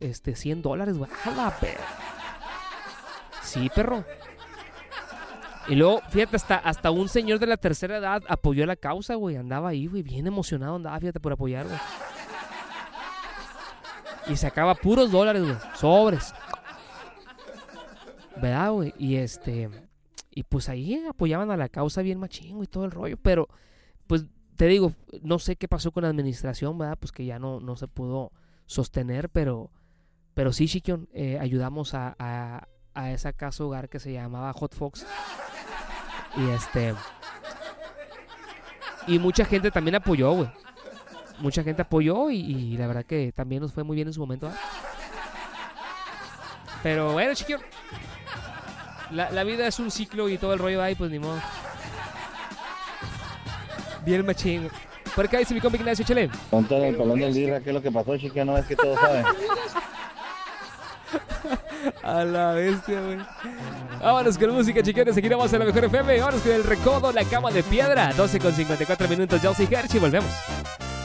$100, güey. A la verga. Sí, perro. Y luego, fíjate, hasta un señor de la tercera edad apoyó la causa, güey. Andaba ahí, güey, bien emocionado andaba, fíjate, por apoyar, güey. Y sacaba puros dólares, güey. Sobres. ¿Verdad, güey? Y pues ahí apoyaban a la causa bien machingo y todo el rollo. Pero, pues, te digo, no sé qué pasó con la administración, ¿verdad? Pues que ya no se pudo sostener, pero sí, Chiquión, ayudamos a esa casa hogar que se llamaba Hot Fox. Y mucha gente también apoyó, güey. Mucha gente apoyó y la verdad que también nos fue muy bien en su momento, ¿eh? Pero bueno, Chiquión, la vida es un ciclo y todo el rollo ahí, pues ni modo. Bien machín. Por acá dice mi compa Ignacio, chale. Contale el pelón del Lira, ¿qué es lo que pasó, chica? No es que todos saben. A la bestia, güey. Vámonos con música, chiquiones. Aquí vamos a la mejor FM. Vámonos con el recodo, la cama de piedra. 12:54 minutos. Josie Hershey. Volvemos.